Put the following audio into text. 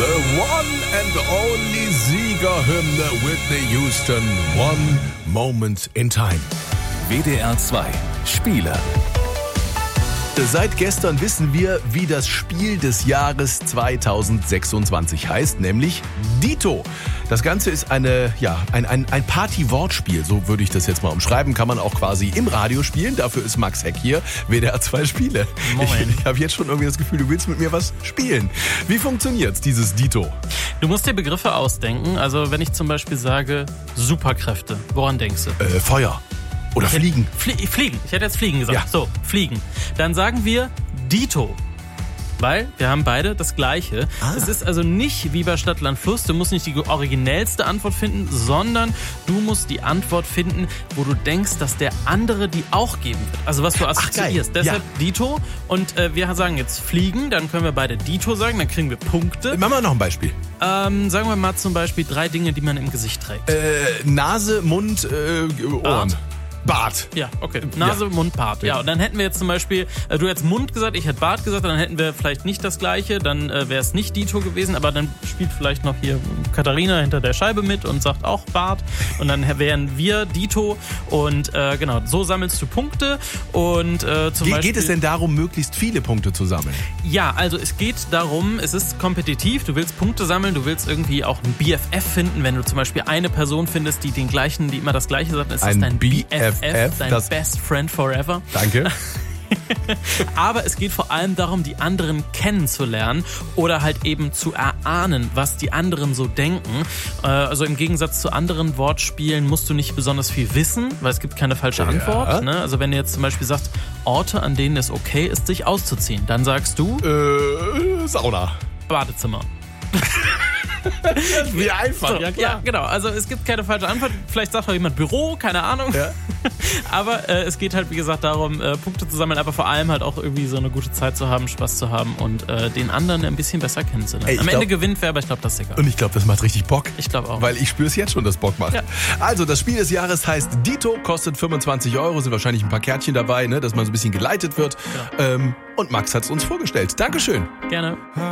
The one and only Siegerhymne Whitney Houston, One Moment in Time. WDR 2 Spiele. Seit gestern wissen wir, wie das Spiel des Jahres 2026 heißt, nämlich Dito. Das Ganze ist ein Party-Wortspiel, so würde ich das jetzt mal umschreiben. Kann man auch quasi im Radio spielen. Dafür ist Max Heck hier, WDR 2 Spiele. Moin. Ich habe jetzt schon irgendwie das Gefühl, du willst mit mir was spielen. Wie funktioniert's, dieses Dito? Du musst dir Begriffe ausdenken. Also wenn ich zum Beispiel sage Superkräfte, woran denkst du? Feuer. Oder Fliegen. Fliegen. Ich hätte jetzt Fliegen gesagt. Ja. So, Fliegen. Dann sagen wir Dito. Weil wir haben beide das Gleiche. Es ist also nicht wie bei Stadt, Land, Fluss. Du musst nicht die originellste Antwort finden, sondern du musst die Antwort finden, wo du denkst, dass der andere die auch geben wird. Also was du assoziierst. Geil. Deshalb Dito. Und wir sagen jetzt Fliegen. Dann können wir beide Dito sagen. Dann kriegen wir Punkte. Machen wir noch ein Beispiel. Sagen wir mal zum Beispiel 3 Dinge, die man im Gesicht trägt. Nase, Mund, Ohren. Bart. Ja, okay. Nase, Mund, Bart. Ja, und dann hätten wir jetzt zum Beispiel, du hättest Mund gesagt, ich hätte Bart gesagt, dann hätten wir vielleicht nicht das Gleiche, dann wäre es nicht Dito gewesen, aber dann spielt vielleicht noch hier Katharina hinter der Scheibe mit und sagt auch Bart und dann wären wir Dito und genau, so sammelst du Punkte und zum Beispiel... Geht es denn darum, möglichst viele Punkte zu sammeln? Ja, also es geht darum, es ist kompetitiv, du willst Punkte sammeln, du willst irgendwie auch ein BFF finden, wenn du zum Beispiel eine Person findest, die immer das Gleiche sagt, ist das dein BFF. Dein Best Friend Forever. Danke. Aber es geht vor allem darum, die anderen kennenzulernen oder halt eben zu erahnen, was die anderen so denken. Also im Gegensatz zu anderen Wortspielen musst du nicht besonders viel wissen, weil es gibt keine falsche Antwort. Ne? Also wenn du jetzt zum Beispiel sagst, Orte, an denen es okay ist, sich auszuziehen, dann sagst du... Sauna. Badezimmer. Wie einfach, so, ja klar. Ja, genau. Also es gibt keine falsche Antwort. Vielleicht sagt auch jemand Büro, keine Ahnung. Ja. Aber es geht halt, wie gesagt, darum, Punkte zu sammeln, aber vor allem halt auch irgendwie so eine gute Zeit zu haben, Spaß zu haben und den anderen ein bisschen besser kennenzulernen. Am Ende gewinnt wer, aber ich glaube, das ist egal. Und ich glaube, das macht richtig Bock. Ich glaube auch. Weil ich spüre es jetzt schon, dass Bock macht. Ja. Also, das Spiel des Jahres heißt Dito, kostet 25 €, sind wahrscheinlich ein paar Kärtchen dabei, ne, dass man so ein bisschen geleitet wird. Ja. Und Max hat es uns vorgestellt. Dankeschön. Gerne.